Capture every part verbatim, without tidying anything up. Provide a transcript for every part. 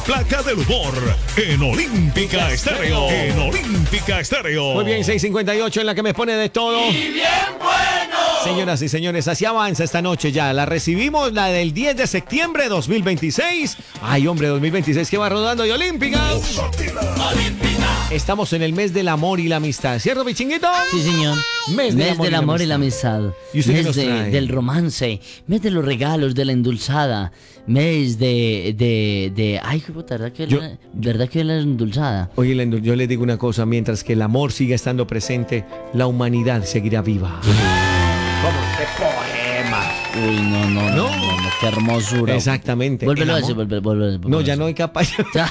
placa del humor en Olímpica Estéreo. En Olímpica Estéreo. Muy bien, seis cincuenta y ocho en la que me pone de todo. ¡Y bien bueno! Señoras y señores, así avanza esta noche ya. La recibimos, la del diez de septiembre de dos mil veintiséis. Ay, hombre, dos mil veintiséis que va rodando y Olímpica. Olímpica. Estamos en el mes del amor y la amistad, ¿cierto, Pichinguito? Sí, señor. Mes Mes, del amor del y la amor y la amistad. amistad. ¿Y usted qué Mes nos de- trae? del romance. Mes de los regalos, de la endulzada. Mes de... de, de ay, qué puta, ¿verdad que, Yo- la, ¿verdad que la endulzada? Oye, la indu- yo le digo una cosa, mientras que el amor siga estando presente, la humanidad seguirá viva. ¿Cómo? ¡Qué poema! Uy, no, no, no, No. no, no, qué hermosura. Exactamente. Vuélvelo El a decir, amor. vuélvelo, vuélvelo a decir, No, vuélvelo ya a no hay decir. capacidad. Ya.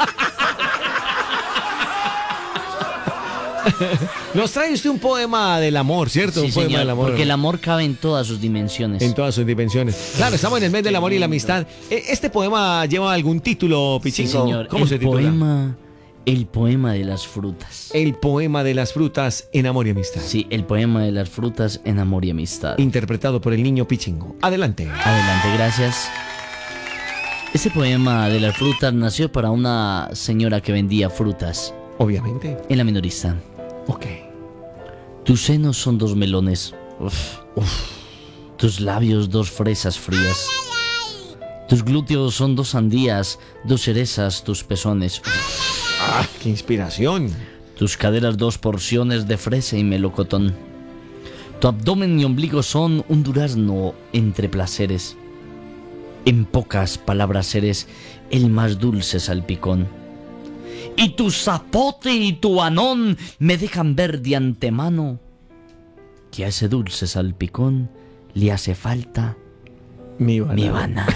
Nos trae usted un poema del amor, ¿cierto? Sí, un poema señor, del amor. porque el amor cabe en todas sus dimensiones. En todas sus dimensiones. Claro, estamos en el mes del amor y la amistad. E- ¿Este poema lleva algún título, Sí, Pichingo? señor. ¿Cómo el se titula? Poema, el poema de las frutas. El poema de las frutas en amor y amistad. Sí, el poema de las frutas en amor y amistad. Interpretado por el niño Pichingo. Adelante. Adelante, gracias. Ese poema de las frutas nació para una señora que vendía frutas Obviamente. en la minorista. Ok. Tus senos son dos melones. Uf. Tus labios dos fresas frías. Tus glúteos son dos sandías, dos cerezas, tus pezones. Uf. ¡Ah, qué inspiración! Tus caderas dos porciones de fresa y melocotón. Tu abdomen y ombligo son un durazno entre placeres. En pocas palabras eres el más dulce salpicón. Y tu zapote y tu anón me dejan ver de antemano que a ese dulce salpicón le hace falta Mi banana. mi banana.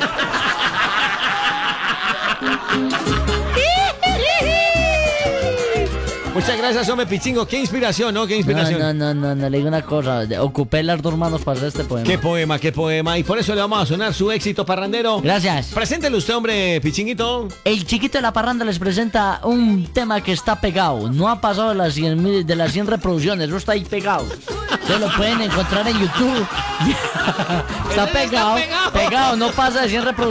Muchas gracias, hombre Pichingo. Qué inspiración, ¿no? Qué No, inspiración. no, no, no, no, le digo una cosa. Ocupé las dos manos para hacer este poema. Qué poema, qué poema. Y por eso le vamos a sonar su éxito parrandero. Gracias. Preséntele usted, hombre Pichinguito. El chiquito de la parranda les presenta un tema que está pegado. No ha pasado de las cien, mil- de las cien reproducciones, no está ahí pegado. Ustedes lo pueden encontrar en YouTube. está, pegado, pegado. pegado, no pasa de cien reproducciones.